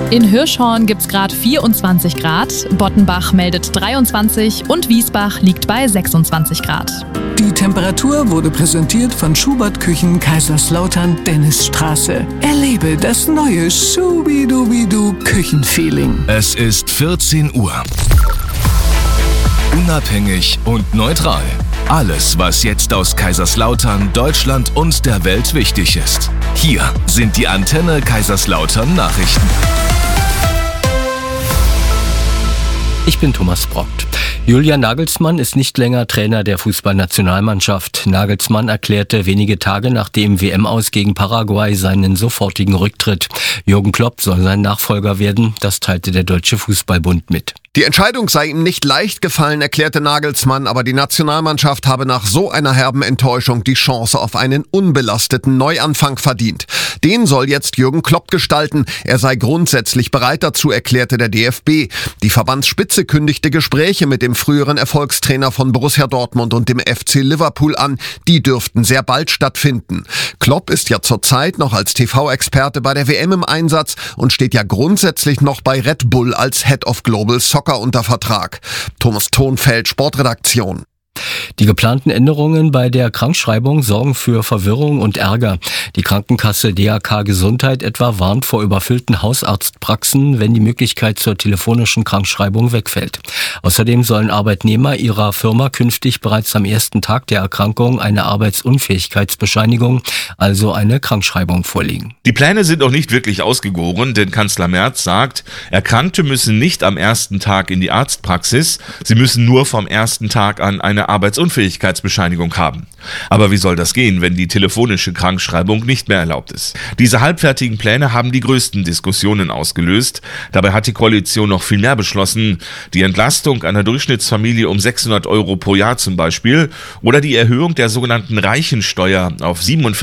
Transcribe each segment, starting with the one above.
In Hirschhorn gibt es gerade 24 Grad, Bottenbach meldet 23 und Wiesbach liegt bei 26 Grad. Die Temperatur wurde präsentiert von Schubert Küchen Kaiserslautern Dennisstraße. Erlebe das neue Schubidubidu Küchenfeeling. Es ist 14 Uhr. Unabhängig und neutral. Alles, was jetzt aus Kaiserslautern, Deutschland und der Welt wichtig ist. Hier sind die Antenne Kaiserslautern Nachrichten. Ich bin Thomas Brockt. Julian Nagelsmann ist nicht länger Trainer der Fußballnationalmannschaft. Nagelsmann erklärte wenige Tage nach dem WM-Aus gegen Paraguay seinen sofortigen Rücktritt. Jürgen Klopp soll sein Nachfolger werden, das teilte der Deutsche Fußballbund mit. Die Entscheidung sei ihm nicht leicht gefallen, erklärte Nagelsmann, aber die Nationalmannschaft habe nach so einer herben Enttäuschung die Chance auf einen unbelasteten Neuanfang verdient. Den soll jetzt Jürgen Klopp gestalten. Er sei grundsätzlich bereit dazu, erklärte der DFB. Die Verbandsspitze kündigte Gespräche mit dem früheren Erfolgstrainer von Borussia Dortmund und dem FC Liverpool an. Die dürften sehr bald stattfinden. Klopp ist ja zurzeit noch als TV-Experte bei der WM im Einsatz und steht ja grundsätzlich noch bei Red Bull als Head of Global Soccer unter Vertrag. Thomas Thonfeld, Sportredaktion. Die geplanten Änderungen bei der Krankschreibung sorgen für Verwirrung und Ärger. Die Krankenkasse DAK Gesundheit etwa warnt vor überfüllten Hausarztpraxen, wenn die Möglichkeit zur telefonischen Krankschreibung wegfällt. Außerdem sollen Arbeitnehmer ihrer Firma künftig bereits am ersten Tag der Erkrankung eine Arbeitsunfähigkeitsbescheinigung, also eine Krankschreibung, vorlegen. Die Pläne sind noch nicht wirklich ausgegoren, denn Kanzler Merz sagt, Erkrankte müssen nicht am ersten Tag in die Arztpraxis, sie müssen nur vom ersten Tag an eine Arbeitsunfähigkeitsbescheinigung haben. Aber wie soll das gehen, wenn die telefonische Krankschreibung nicht mehr erlaubt ist? Diese halbfertigen Pläne haben die größten Diskussionen ausgelöst. Dabei hat die Koalition noch viel mehr beschlossen. Die Entlastung einer Durchschnittsfamilie um 600 € pro Jahr zum Beispiel oder die Erhöhung der sogenannten Reichensteuer auf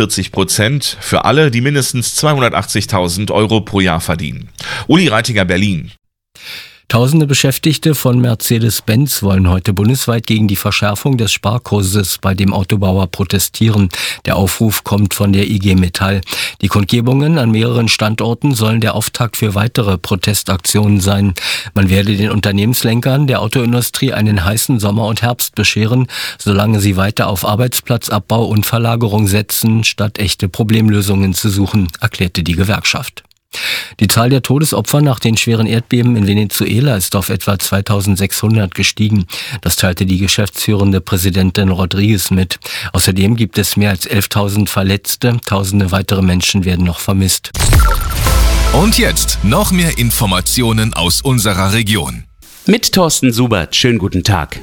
47% für alle, die mindestens 280.000 € pro Jahr verdienen. Uli Reitiger, Berlin. Tausende Beschäftigte von Mercedes-Benz wollen heute bundesweit gegen die Verschärfung des Sparkurses bei dem Autobauer protestieren. Der Aufruf kommt von der IG Metall. Die Kundgebungen an mehreren Standorten sollen der Auftakt für weitere Protestaktionen sein. Man werde den Unternehmenslenkern der Autoindustrie einen heißen Sommer und Herbst bescheren, solange sie weiter auf Arbeitsplatzabbau und Verlagerung setzen, statt echte Problemlösungen zu suchen, erklärte die Gewerkschaft. Die Zahl der Todesopfer nach den schweren Erdbeben in Venezuela ist auf etwa 2600 gestiegen. Das teilte die geschäftsführende Präsidentin Rodriguez mit. Außerdem gibt es mehr als 11.000 Verletzte. Tausende weitere Menschen werden noch vermisst. Und jetzt noch mehr Informationen aus unserer Region. Mit Thorsten Subert. Schönen guten Tag.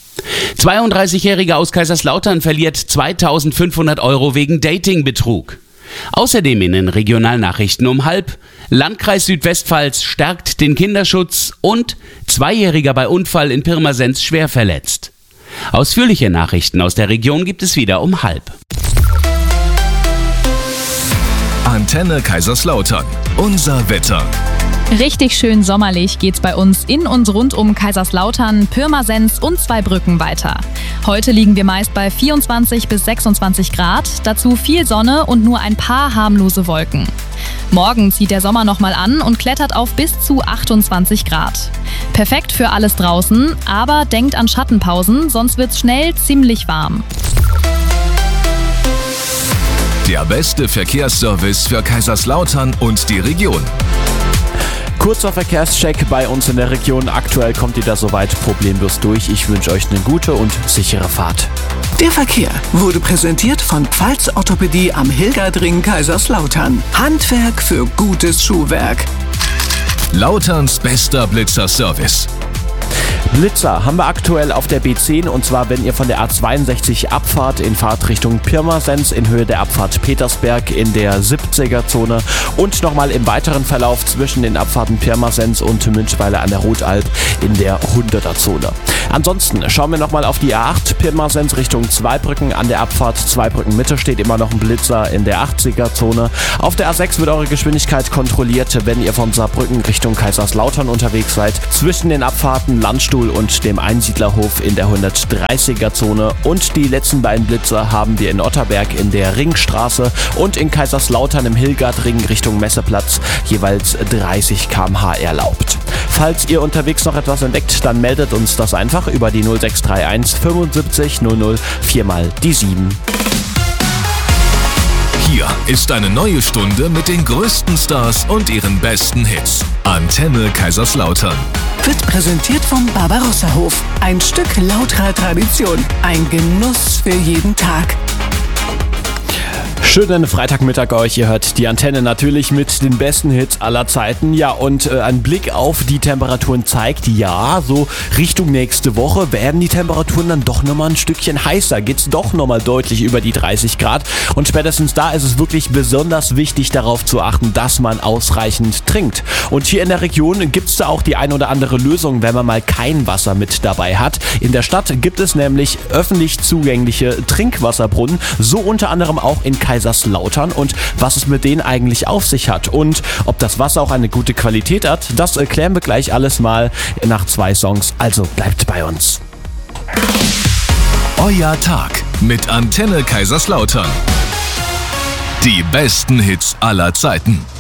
32-Jähriger aus Kaiserslautern verliert 2.500 € wegen Datingbetrug. Außerdem in den Regionalnachrichten um 12:30. Landkreis Südwestpfalz stärkt den Kinderschutz und Zweijähriger bei Unfall in Pirmasens schwer verletzt. Ausführliche Nachrichten aus der Region gibt es wieder um 12:30. Antenne Kaiserslautern. Unser Wetter. Richtig schön sommerlich geht's bei uns in und rund um Kaiserslautern, Pirmasens und Zweibrücken weiter. Heute liegen wir meist bei 24 bis 26 Grad, dazu viel Sonne und nur ein paar harmlose Wolken. Morgen zieht der Sommer nochmal an und klettert auf bis zu 28 Grad. Perfekt für alles draußen, aber denkt an Schattenpausen, sonst wird's schnell ziemlich warm. Der beste Verkehrsservice für Kaiserslautern und die Region. Kurzer Verkehrscheck bei uns in der Region. Aktuell kommt ihr da soweit problemlos durch. Ich wünsche euch eine gute und sichere Fahrt. Der Verkehr wurde präsentiert von Pfalz Orthopädie am Hilgerdring Kaiserslautern. Handwerk für gutes Schuhwerk. Lauterns bester Blitzer-Service. Blitzer haben wir aktuell auf der B10 und zwar, wenn ihr von der A62 abfahrt in Fahrtrichtung Pirmasens in Höhe der Abfahrt Petersberg in der 70er-Zone und nochmal im weiteren Verlauf zwischen den Abfahrten Pirmasens und Münchweiler an der Rotalb in der 100er-Zone. Ansonsten schauen wir nochmal auf die A8 Pirmasens Richtung Zweibrücken. An der Abfahrt Zweibrücken Mitte steht immer noch ein Blitzer in der 80er-Zone. Auf der A6 wird eure Geschwindigkeit kontrolliert, wenn ihr von Saarbrücken Richtung Kaiserslautern unterwegs seid. Zwischen den Abfahrten Landstuhl und dem Einsiedlerhof in der 130er-Zone. Und die letzten beiden Blitzer haben wir in Otterberg in der Ringstraße und in Kaiserslautern im Hillgardring Richtung Messeplatz jeweils 30 km/h erlaubt. Falls ihr unterwegs noch etwas entdeckt, dann meldet uns das einfach über die 0631 75 00 4 mal die 7. Hier ist eine neue Stunde mit den größten Stars und ihren besten Hits. Antenne Kaiserslautern. Wird präsentiert vom Barbarossa-Hof. Ein Stück lauterer Tradition. Ein Genuss für jeden Tag. Schönen Freitagmittag euch, ihr hört die Antenne natürlich mit den besten Hits aller Zeiten. Ja, und ein Blick auf die Temperaturen zeigt, ja, so Richtung nächste Woche werden die Temperaturen dann doch nochmal ein Stückchen heißer, geht's doch nochmal deutlich über die 30 Grad. Und spätestens da ist es wirklich besonders wichtig, darauf zu achten, dass man ausreichend trinkt. Und hier in der Region gibt's da auch die ein oder andere Lösung, wenn man mal kein Wasser mit dabei hat. In der Stadt gibt es nämlich öffentlich zugängliche Trinkwasserbrunnen, so unter anderem auch in Kaiserslautern. Und was es mit denen eigentlich auf sich hat und ob das Wasser auch eine gute Qualität hat, das klären wir gleich alles mal nach 2 Songs. Also bleibt bei uns. Euer Tag mit Antenne Kaiserslautern. Die besten Hits aller Zeiten.